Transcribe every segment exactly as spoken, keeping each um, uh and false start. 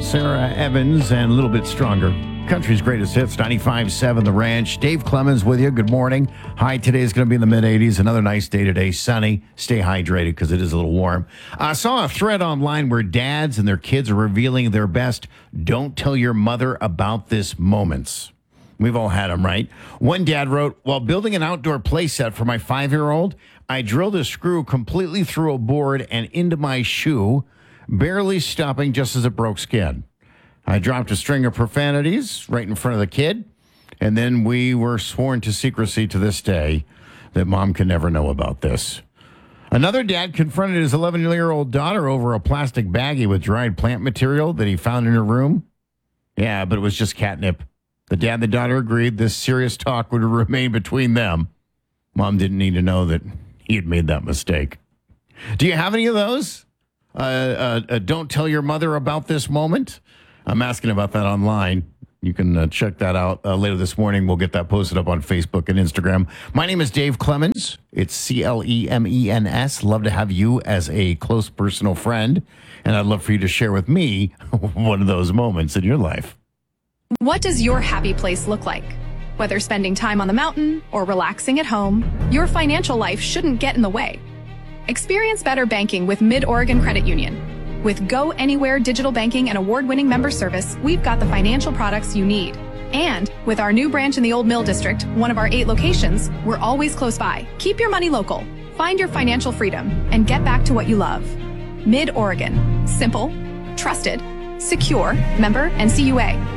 Sarah Evans, and a little bit stronger. Country's greatest hits, ninety-five point seven The Ranch. Dave Clemens with you. Good morning. High today is going to be in the mid eighties. Another nice day today. Sunny. Stay hydrated because it is a little warm. I saw a thread online where dads and their kids are revealing their best "don't tell your mother about this" moments. We've all had them, right? One dad wrote, "While building an outdoor play set for my five-year-old, I drilled a screw completely through a board and into my shoe, barely stopping just as it broke skin. I dropped a string of profanities right in front of the kid, and then we were sworn to secrecy to this day that mom can never know about this." Another dad confronted his eleven-year-old daughter over a plastic baggie with dried plant material that he found in her room. Yeah, but it was just catnip. The dad and the daughter agreed this serious talk would remain between them. Mom didn't need to know that he had made that mistake. Do you have any of those? Uh, uh, uh, don't tell your mother about this moment? I'm asking about that online. You can uh, check that out uh, later this morning. We'll get that posted up on Facebook and Instagram. My name is Dave Clemens. It's C L E M E N S. Love to have you as a close personal friend. And I'd love for you to share with me one of those moments in your life. What does your happy place look like? Whether spending time on the mountain or relaxing at home, your financial life shouldn't get in the way. Experience better banking with Mid-Oregon Credit Union. With Go Anywhere digital banking and award-winning member service, we've got the financial products you need. And with our new branch in the Old Mill District, one of our eight locations, we're always close by. Keep your money local, find your financial freedom, and get back to what you love. Mid-Oregon. Simple, trusted, secure, member N C U A.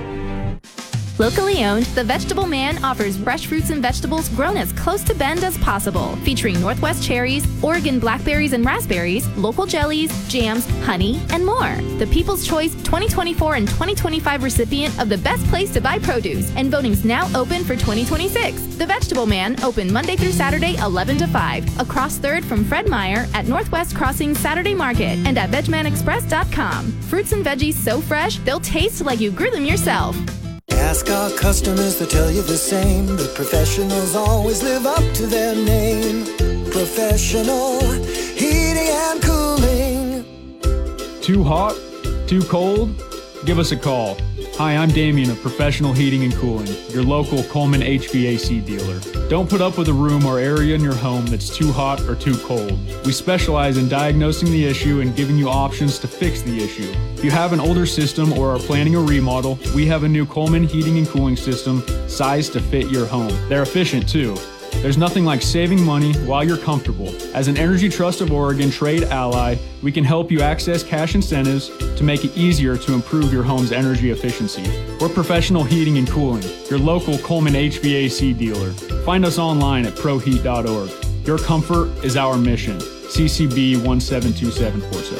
Locally owned, The Vegetable Man offers fresh fruits and vegetables grown as close to Bend as possible, featuring Northwest cherries, Oregon blackberries and raspberries, local jellies, jams, honey, and more. The People's Choice twenty twenty-four and twenty twenty-five recipient of the best place to buy produce, and voting's now open for twenty twenty-six. The Vegetable Man, open Monday through Saturday, eleven to five, across third from Fred Meyer at Northwest Crossing Saturday Market and at veg man express dot com. Fruits and veggies so fresh, they'll taste like you grew them yourself. Ask our customers, they'll tell you the same. The professionals always live up to their name. Professional Heating and Cooling. Too hot? Too cold? Give us a call. Hi, I'm Damien of Professional Heating and Cooling, your local Coleman H V A C dealer. Don't put up with a room or area in your home that's too hot or too cold. We specialize in diagnosing the issue and giving you options to fix the issue. If you have an older system or are planning a remodel, we have a new Coleman Heating and Cooling system sized to fit your home. They're efficient too. There's nothing like saving money while you're comfortable. As an Energy Trust of Oregon trade ally, we can help you access cash incentives to make it easier to improve your home's energy efficiency. We're Professional Heating and Cooling, your local Coleman H V A C dealer. Find us online at pro heat dot org. Your comfort is our mission. C C B one seven two seven four seven.